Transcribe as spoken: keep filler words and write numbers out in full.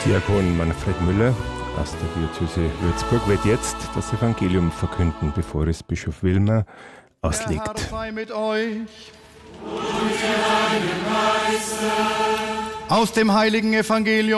Diakon Manfred Müller aus der Diözese Würzburg wird jetzt das Evangelium verkünden, bevor es Bischof Wilmer auslegt. Der Herr sei mit euch. Und mit deinem Geiste. Aus dem heiligen Evangelium